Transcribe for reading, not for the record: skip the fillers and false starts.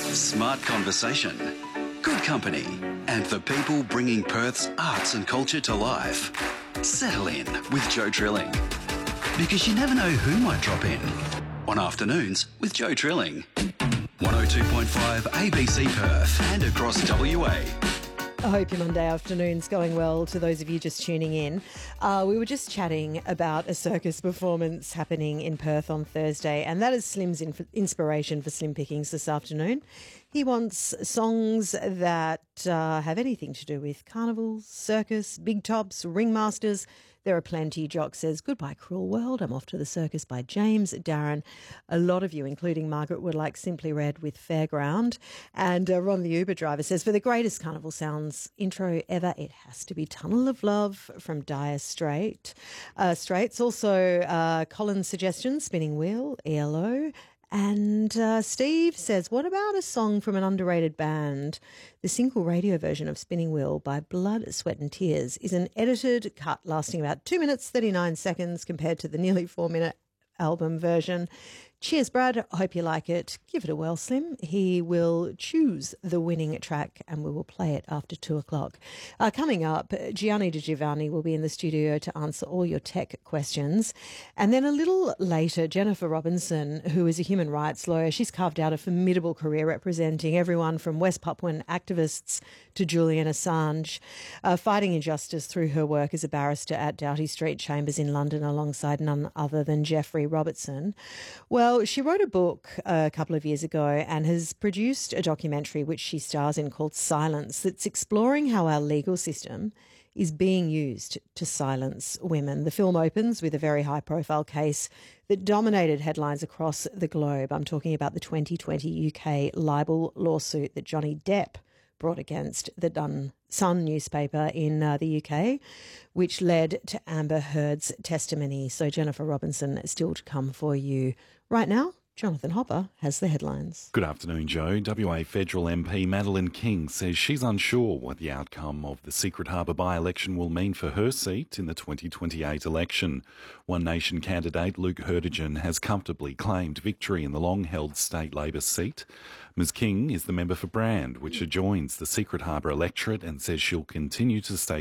Smart conversation, good company, and the people bringing Perth's arts and culture to life. Settle in with Joe Trilling. Because you never know who might drop in on Afternoons with Joe Trilling. 102.5 ABC Perth and across WA. I hope your Monday afternoon's going well to those of you just tuning in. We were just chatting about a circus performance happening in Perth on Thursday, and that is Slim's inspiration for Slim Pickings this afternoon. He wants songs that have anything to do with carnivals, circus, big tops, ringmasters. There are plenty. Jock says, "Goodbye, Cruel World. I'm off to the circus" by James Darren. A lot of you, including Margaret, would like Simply Red with Fairground. And Ron, the Uber driver, says, "For the greatest carnival sounds intro ever, it has to be Tunnel of Love from Dire Straits." Also, Colin's suggestion, Spinning Wheel, ELO. And Steve says, "What about a song from an underrated band? The single radio version of Spinning Wheel by Blood, Sweat and Tears is an edited cut lasting about 2 minutes, 39 seconds compared to the nearly 4-minute album version. Cheers, Brad. I hope you like it. Give it a whirl, Slim." He will choose the winning track and we will play it after 2 o'clock. Coming up, Gianni Di Giovanni will be in the studio to answer all your tech questions. And then a little later, Jennifer Robinson, who is a human rights lawyer, she's carved out a formidable career representing everyone from West Papuan activists to Julian Assange, fighting injustice through her work as a barrister at Doughty Street Chambers in London alongside none other than Jeffrey Robertson. Well, she wrote a book a couple of years ago and has produced a documentary which she stars in called Silence, that's exploring how our legal system is being used to silence women. The film opens with a very high-profile case that dominated headlines across the globe. I'm talking about the 2020 UK libel lawsuit that Johnny Depp brought against the Sun newspaper in the UK, which led to Amber Heard's testimony. So Jennifer Robinson is still to come for you. Right now, Jonathan Hopper has the headlines. Good afternoon, Joe. WA Federal MP Madeleine King says she's unsure what the outcome of the Secret Harbour by-election will mean for her seat in the 2028 election. One Nation candidate, Luke Herdigan, has comfortably claimed victory in the long-held state Labor seat. Ms King is the member for Brand, which adjoins the Secret Harbour electorate, and says she'll continue to stay